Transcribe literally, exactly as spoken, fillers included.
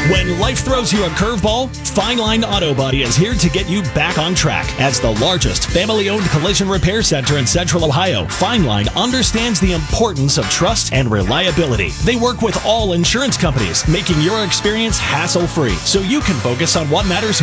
When life throws you a curveball, Fine Line Auto Body is here to get you back on track. As the largest family-owned collision repair center in Central Ohio, Fine Line understands the importance of trust and reliability. They work with all insurance companies, making your experience hassle-free so you can focus on what matters